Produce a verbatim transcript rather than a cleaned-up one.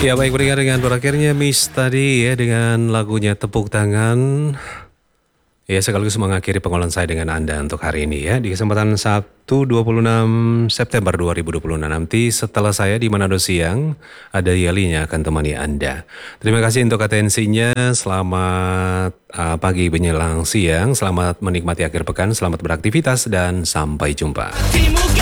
Ya baik, berikan dengan berakhirnya Miss tadi ya dengan lagunya Tepuk Tangan. Ya sekaligus mengakhiri pengolahan saya dengan Anda untuk hari ini ya. Di kesempatan Sabtu dua puluh enam September dua ribu dua puluh enam nanti setelah saya di Manado Siang, ada Yalinya akan temani Anda. Terima kasih untuk atensinya, selamat uh, pagi menjelang siang, selamat menikmati akhir pekan, selamat beraktivitas dan sampai jumpa.